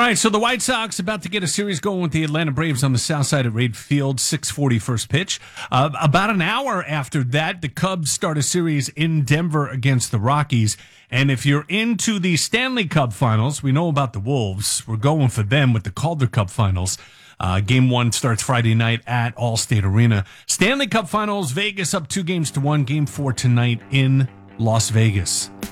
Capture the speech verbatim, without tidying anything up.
right, so the White Sox about to get a series going with the Atlanta Braves on the south side of Reid Field, six forty first pitch. Uh, about an hour after that, the Cubs start a series in Denver against the Rockies. And if you're into the Stanley Cup Finals, we know about the Wolves. We're going for them with the Calder Cup Finals. Uh, game one starts Friday night at Allstate Arena. Stanley Cup Finals, Vegas up two games to one. Game four tonight in Las Vegas.